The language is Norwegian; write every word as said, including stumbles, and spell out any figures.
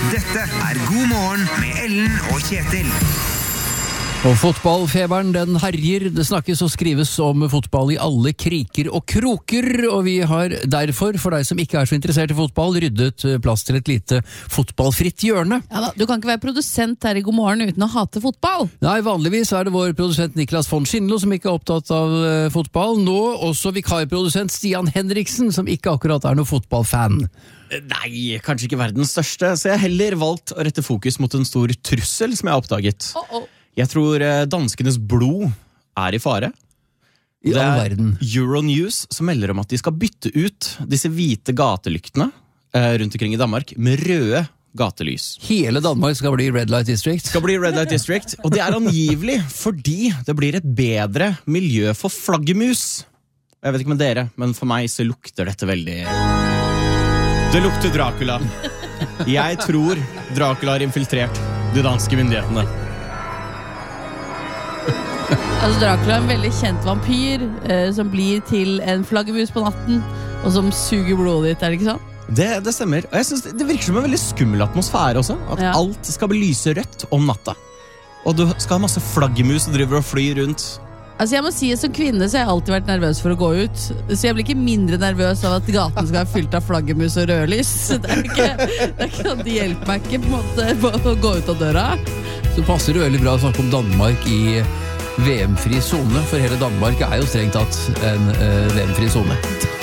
Dette er God morgen med Ellen og Kjetil. Og fotballfeberen den herjer, det snakkes og skrives om fotball i alle kriker og kroker, og vi har derfor, for deg som ikke er så interessert i fotball, ryddet plass til et lite fotballfritt hjørne. Ja da, du kan ikke være produsent her i God morgen uten å hate fotball. Nei, vanligvis er det vår produsent Niklas von Schindlo som ikke er opptatt av uh, fotball. Nå også vikarprodusent Stian Henriksen, som ikke akkurat er noe fotballfan. Nei, kanskje ikke verdens største, så jeg har heller valgt å rette fokus mot en stor trussel som jeg har oppdaget. Oh, oh. Jeg tror danskenes blod er i fare. I all verden. Euronews som melder om at de skal bytte ut disse hvite gatelyktene rundt omkring i Danmark med røde gatelys. Hele Danmark skal bli Red Light District. Skal bli Red Light District, og det er angivelig fordi det blir et bedre miljø for flaggermus. Jeg vet ikke med dere, men for meg så lukter dette veldig... Det lukter Dracula. Jeg tror Dracula har infiltrert de danske myndighetene. Altså Dracula er en veldig kjent vampyr eh, som blir til en flaggermus på natten og som suger blodet ditt, er det ikke sånn? Det, det stemmer, og jeg synes det virker som en veldig skummel atmosfære også. At Ja. alt skal bli lyse rødt om natta. Og du skal ha masse flaggermus som driver og flyr rundt. Altså jeg må si at som kvinne så har jeg alltid vært nervøs for å gå ut. Så jeg blir ikke mindre nervøs av at gaten skal være fylt av flaggermus og rødlys. Det er ikke, det er ikke sånn, det hjelper meg ikke på, en måte, på å gå ut av døra. Så passer det veldig bra å snakke om Danmark i V M-fri zone, for hele Danmark er jo strengt tatt en uh, V M-fri zone.